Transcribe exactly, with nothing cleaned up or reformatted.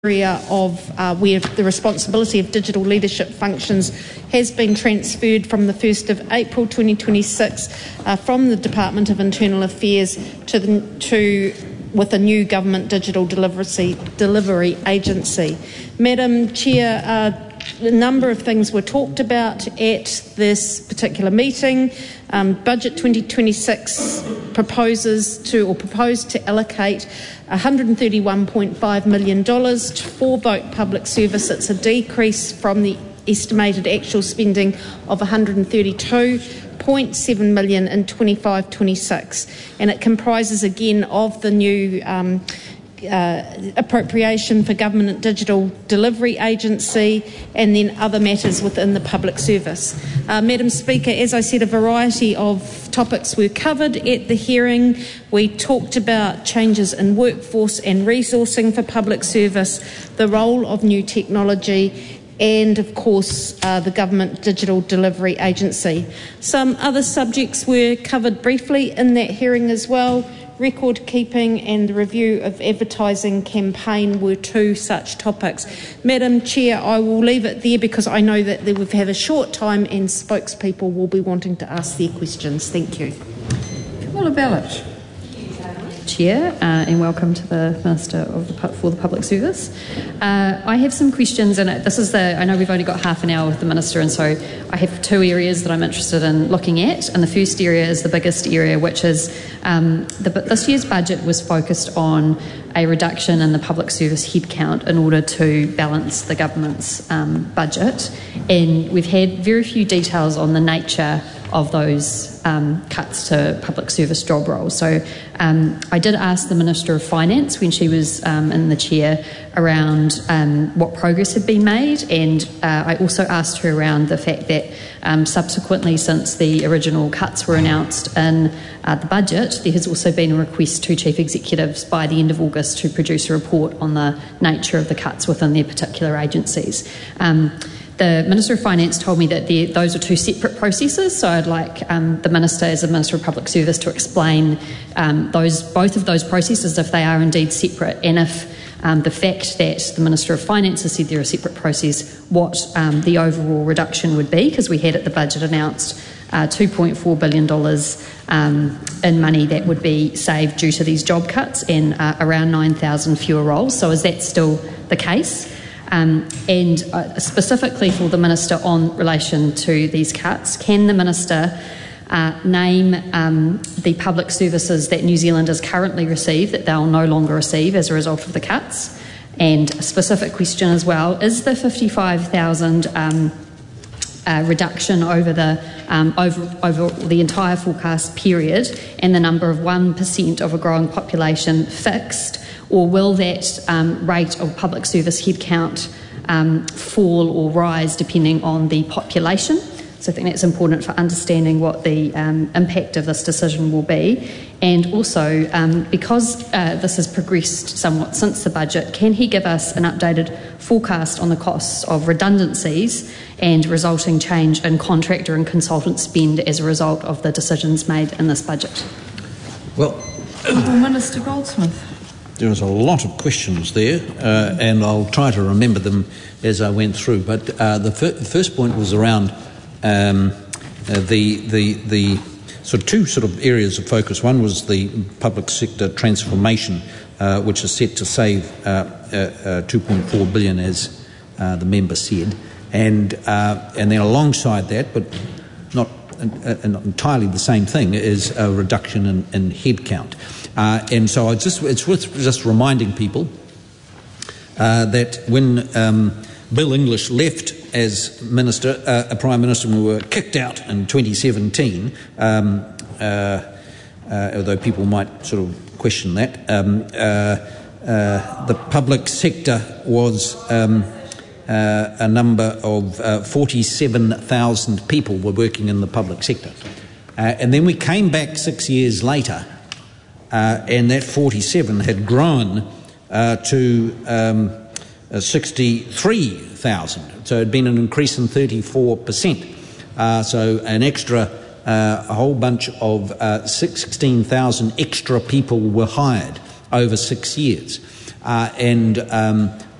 area of uh, where the responsibility of digital leadership functions has been transferred from the first of April twenty twenty-six uh, from the Department of Internal Affairs to, the, to with a new government digital delivery, delivery agency. Madam Chair, uh, a number of things were talked about at this particular meeting. Um, Budget twenty twenty-six proposes to, or proposed to allocate one hundred thirty-one point five million dollars for Vote Public Service. It's a decrease from the estimated actual spending of one hundred thirty-two point seven million dollars in twenty-five twenty-six, and it comprises again of the new um, uh, appropriation for Government Digital Delivery Agency and then other matters within the public service. Uh, Madam Speaker, as I said, a variety of topics were covered at the hearing. We talked about changes in workforce and resourcing for public service, the role of new technology, and of course uh, the Government Digital Delivery Agency. Some other subjects were covered briefly in that hearing as well. Record keeping and the review of advertising campaign were two such topics. Madam Chair, I will leave it there because I know that we have a short time and spokespeople will be wanting to ask their questions. Thank you. Camilla Ballard. Chair, uh, and welcome to the Minister of the, for the Public Service. Uh, I have some questions, and this is the, I know we've only got half an hour with the Minister, and so I have two areas that I'm interested in looking at, and the first area is the biggest area, which is um, the, this year's budget was focused on a reduction in the public service headcount in order to balance the government's um, budget, and we've had very few details on the nature of those um, cuts to public service job roles. So um, I did ask the Minister of Finance when she was um, in the chair around um, what progress had been made, and uh, I also asked her around the fact that um, subsequently, since the original cuts were announced in uh, the budget, there has also been a request to chief executives by the end of August to produce a report on the nature of the cuts within their particular agencies. Um, The Minister of Finance told me that those are two separate processes, so I'd like um, the Minister, as the Minister of Public Service, to explain um, those both of those processes if they are indeed separate, and if um, the fact that the Minister of Finance has said they're a separate process, what um, the overall reduction would be, because we had at the budget announced uh, two point four billion dollars um, in money that would be saved due to these job cuts and uh, around nine thousand fewer roles. So is that still the case? Um, and uh, specifically for the Minister on relation to these cuts, can the Minister uh, name um, the public services that New Zealanders currently receive that they'll no longer receive as a result of the cuts? And a specific question as well, is the fifty-five thousand um, uh, reduction over the um, over, over the entire forecast period and the number of one percent of a growing population fixed? Or will that um, rate of public service headcount um, fall or rise depending on the population? So I think that's important for understanding what the um, impact of this decision will be. And also, um, because uh, this has progressed somewhat since the budget, can he give us an updated forecast on the costs of redundancies and resulting change in contractor and consultant spend as a result of the decisions made in this budget? Well, Minister Goldsmith. There was a lot of questions there, uh, and I'll try to remember them as I went through. But uh, the, fir- the first point was around um, uh, the, the the sort of two sort of areas of focus. One was the public sector transformation, uh, which is set to save uh, uh, uh, two point four billion dollars, as uh, the member said, and uh, and then alongside that, but not, uh, not entirely the same thing, is a reduction in, in headcount. Uh, and so I just, it's worth just reminding people uh, that when um, Bill English left as minister, uh, a prime minister, when we were kicked out in twenty seventeen, um, uh, uh, although people might sort of question that, um, uh, uh, the public sector was um, uh, a number of uh, forty-seven thousand people were working in the public sector. Uh, and then we came back six years later, Uh, and that forty-seven had grown uh, to um, uh, sixty-three thousand. So it had been an increase in thirty-four percent. Uh, so an extra, uh, a whole bunch of uh, sixteen thousand extra people were hired over six years. Uh, and um,